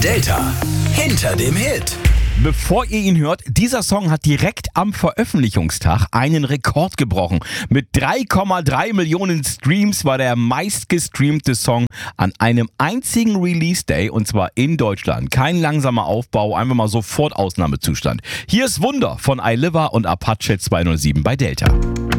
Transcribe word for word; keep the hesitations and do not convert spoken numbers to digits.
Delta hinter dem Hit. Bevor ihr ihn hört, dieser Song hat direkt am Veröffentlichungstag einen Rekord gebrochen. Mit drei Komma drei Millionen Streams war der meistgestreamte Song an einem einzigen Release-Day, und zwar in Deutschland. Kein langsamer Aufbau, einfach mal sofort Ausnahmezustand. Hier ist Wunder von iLiver und Apache zweihundertsieben bei Delta.